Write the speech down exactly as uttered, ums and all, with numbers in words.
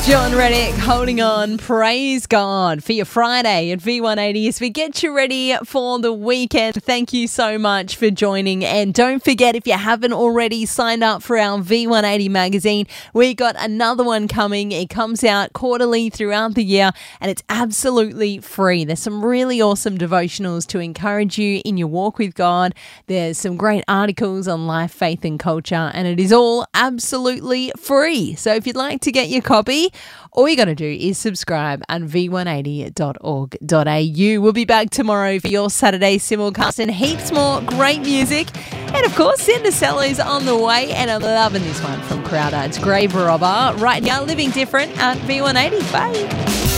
John Reddick holding on. Praise God for your Friday at V one eighty as we get you ready for the weekend. Thank you so much for joining. And don't forget, if you haven't already signed up for our V one eighty magazine, we got another one coming. It comes out quarterly throughout the year and it's absolutely free. There's some really awesome devotionals to encourage you in your walk with God. There's some great articles on life, faith and culture, and it is all absolutely free. So if you'd like to get your copy, all you got to do is subscribe at v one eighty dot org dot a u. We'll be back tomorrow for your Saturday simulcast and heaps more great music. And of course, Cindercella's on the way. And I'm loving this one from Crowder. It's Grave Robber right now, Living Different at V one eighty. Bye.